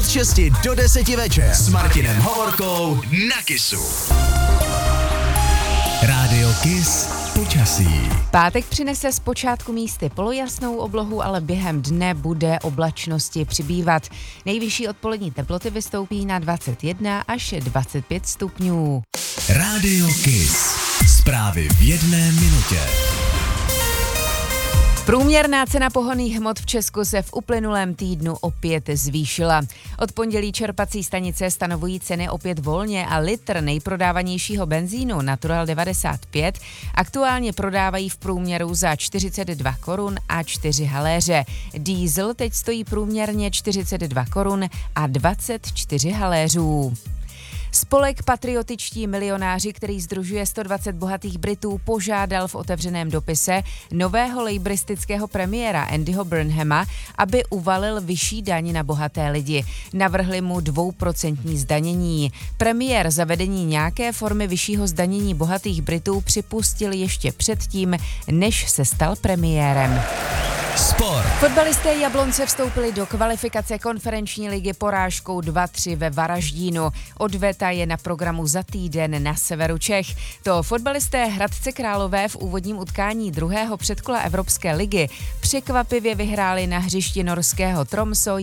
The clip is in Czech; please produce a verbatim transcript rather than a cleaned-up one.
od šesti do deseti večer s Martinem Hovorkou na Kissu. Rádio Kiss počasí. Pátek přinese zpočátku místy polojasnou oblohu, ale během dne bude oblačnosti přibývat. Nejvyšší odpolední teploty vystoupí na dvacet jedna až dvacet pět stupňů. Rádio Kiss. Zprávy v jedné minutě. Průměrná cena pohonných hmot v Česku se v uplynulém týdnu opět zvýšila. Od pondělí čerpací stanice stanovují ceny opět volně a litr nejprodávanějšího benzínu Natural devadesát pět aktuálně prodávají v průměru za čtyřicet dva korun a čtyři haléře. Diesel teď stojí průměrně čtyřicet dva korun a dvacet čtyři haléřů. Spolek Patriotičtí milionáři, který sdružuje sto dvacet bohatých Britů, požádal v otevřeném dopise nového lejbristického premiéra Andyho Burnhama, aby uvalil vyšší daň na bohaté lidi. Navrhli mu dvouprocentní zdanění. Premiér zavedení nějaké formy vyššího zdanění bohatých Britů připustil ještě předtím, než se stal premiérem. Sport. Fotbalisté Jablonce vstoupili do kvalifikace konferenční ligy porážkou dva tři ve Varaždínu. Odveta je na programu za týden na severu Čech. To fotbalisté Hradce Králové v úvodním utkání druhého předkola Evropské ligy překvapivě vyhráli na hřišti norského Tromsø